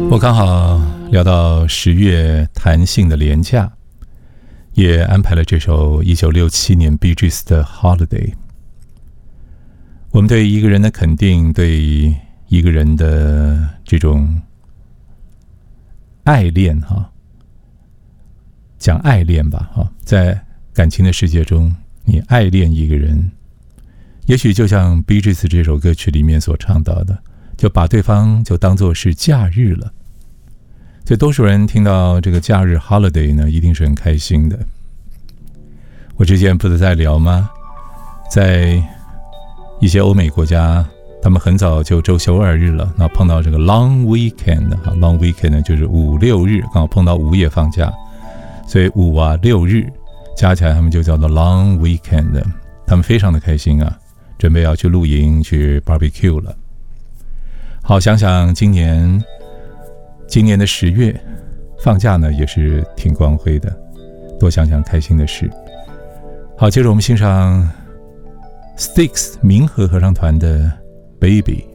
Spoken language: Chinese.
我刚好聊到10月弹性的连假，也安排了这首1967年 Bee Gees 的 Holiday。 我们对一个人的肯定，对一个人的这种爱恋讲爱恋吧在感情的世界中，你爱恋一个人，也许就像 Bee Gees 这首歌曲里面所唱到的，就把对方就当作是假日了。所以多数人听到这个假日 holiday 呢，一定是很开心的。我之前不是在聊吗？在一些欧美国家，他们很早就周休2日了，那碰到这个 long weekend long weekend 呢，就是5、6日，刚好碰到5夜放假，所以5啊6日加起来，他们就叫做 long weekend。他们非常的开心啊，准备要去露营去 barbecue 了。好，想想今年的10月放假呢，也是挺光辉的，多想想开心的事。好，接着我们欣赏 Styx 冥河合唱团的 Baby。